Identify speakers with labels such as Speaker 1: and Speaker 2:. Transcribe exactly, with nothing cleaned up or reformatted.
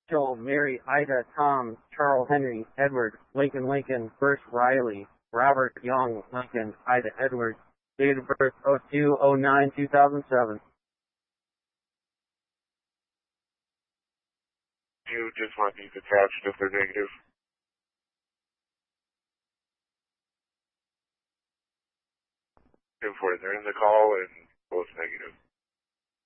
Speaker 1: Joel, Mary, Ida, Tom, Charles, Henry, Edward, Lincoln, Lincoln, Bruce, Riley, Robert, Young, Lincoln, Ida, Edward. Date of birth oh two oh nine two thousand seven.
Speaker 2: You just want these attached if they're negative. ten four, they're in the call and both negative.